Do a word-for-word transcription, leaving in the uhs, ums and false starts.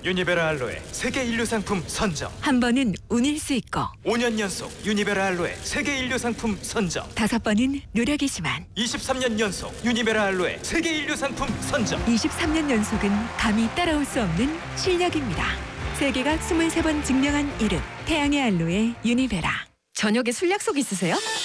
유니베라 알로에 세계 인류 상품 선정. 한 번은 운일 수 있고 오 년 연속 유니베라 알로에 세계 인류 상품 선정. 다섯 번은 노력이지만 이십삼 년 연속 유니베라 알로에 세계 인류 상품 선정. 이십삼 년 연속은 감히 따라올 수 없는 실력입니다. 세계가 스물세 번 증명한 이름 태양의 알로에 유니베라. 저녁에 술 약속 있으세요?